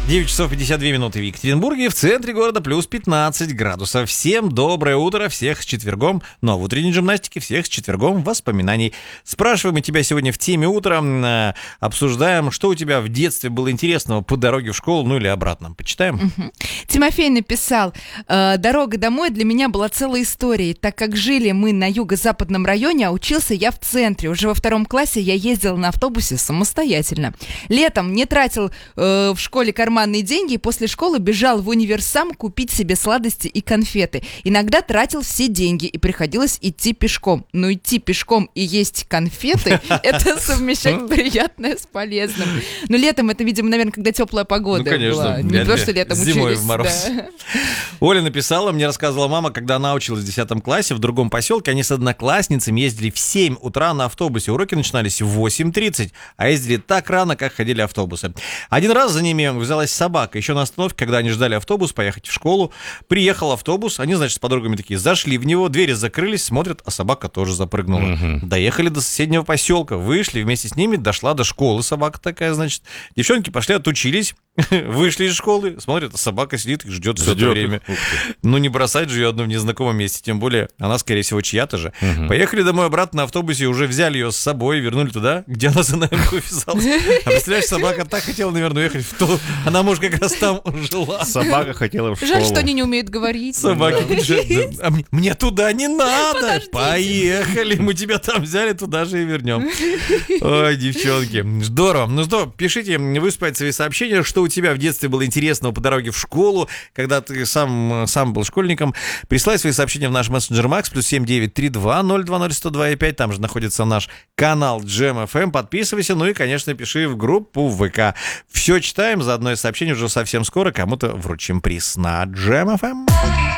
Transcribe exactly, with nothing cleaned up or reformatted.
девять часов пятьдесят две минуты в Екатеринбурге, в центре города плюс пятнадцать градусов. Всем доброе утро, всех с четвергом, но в утренней гимнастике всех с четвергом воспоминаний. Спрашиваем мы тебя сегодня в теме утра, э, обсуждаем, что у тебя в детстве было интересного по дороге в школу, ну или обратно. Почитаем? Угу. Тимофей написал: э, дорога домой для меня была целой историей, так как жили мы на юго-западном районе, а учился я в центре. Уже во втором классе я ездил на автобусе самостоятельно. Летом не тратил э, в школе карманные деньги и после школы бежал в универсам купить себе сладости и конфеты. Иногда тратил все деньги и приходилось идти пешком. Но идти пешком и есть конфеты — это совмещать приятное с полезным. Но летом это, видимо, наверное, когда теплая погода ну, конечно, была. Не то, что летом зимой учились. В мороз. Да. Оля написала, мне рассказывала мама, когда она училась в десятом классе в другом поселке, они с одноклассницами ездили в семь утра на автобусе. Уроки начинались в восемь тридцать, а ездили так рано, как ходили автобусы. Один раз за ними взялась собака. Еще на остановке, когда они ждали автобус, поехать в школу, приехал автобус, они, значит, с подругами такие зашли в него, двери закрылись, смотрят, а собака тоже запрыгнула. Угу. Доехали до соседнего поселка, вышли, вместе с ними дошла до школы собака такая, значит. Девчонки пошли, отучились, вышли из школы, смотрят, а собака сидит и ждет все это время. Ну, не бросать же ее одну в незнакомом месте, тем более она, скорее всего, чья-то же. Угу. Поехали домой обратно на автобусе, уже взяли ее с собой, вернули туда, где она за нами увязалась. А представляешь, собака так хотела, наверное, уехать в ту... Она, может, как раз там жила. Собака хотела в школу. Жаль, что они не умеют говорить. Собаки. Да. А мне туда не надо. Подождите. Поехали, мы тебя там взяли, туда же и вернем. Ой, девчонки. Здорово. Ну что, пишите, выспать свои сообщения, что у тебя в детстве было интересного по дороге в школу, когда ты сам, сам был школьником. Присылай свои сообщения в наш мессенджер Макс, плюс семь девять три два ноль два ноль сто два и пять. Там же находится наш канал Джем эф эм. Подписывайся, ну и, конечно, пиши в группу в ВК. Все читаем, заодно и сообщение уже совсем скоро кому-то вручим приз на Джем эф эм.